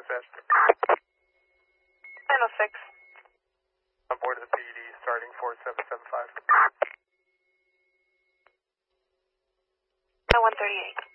set. 906. On board of the PED, starting 4775. 138.